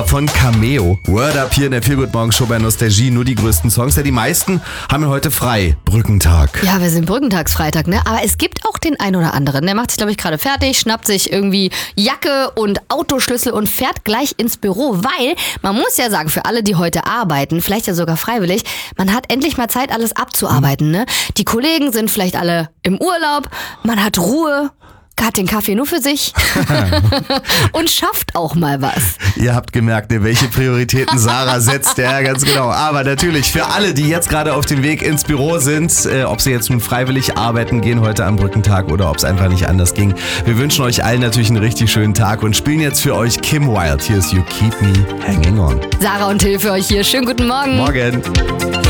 Von Cameo. Word Up hier in der Feelgood Morgen Show bei Nostalgie. Nur die größten Songs. Ja, die meisten haben heute frei. Brückentag. Ja, wir sind Brückentagsfreitag, ne? Aber es gibt auch den einen oder anderen. Der macht sich, glaube ich, gerade fertig, schnappt sich irgendwie Jacke und Autoschlüssel und fährt gleich ins Büro. Weil, man muss ja sagen, für alle, die heute arbeiten, vielleicht ja sogar freiwillig, man hat endlich mal Zeit, alles abzuarbeiten, ne? Die Kollegen sind vielleicht alle im Urlaub, man hat Ruhe. Hat den Kaffee nur für sich und schafft auch mal was. Ihr habt gemerkt, welche Prioritäten Sarah setzt. Ja, ganz genau. Aber natürlich für alle, die jetzt gerade auf dem Weg ins Büro sind, ob sie jetzt nun freiwillig arbeiten gehen heute am Brückentag oder ob es einfach nicht anders ging. Wir wünschen euch allen natürlich einen richtig schönen Tag und spielen jetzt für euch Kim Wilde. Hier ist You Keep Me Hanging On. Sarah und Till für euch hier. Schönen guten Morgen. Morgen.